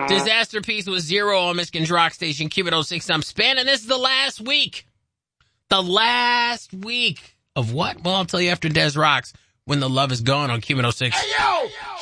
Disaster Piece with 0 on Michigan's Rock Station, Q106. I'm Span, and this is the last week. The last week of what? Well, I'll tell you after Des Rocks when the love is gone on Q106. Hey, yo!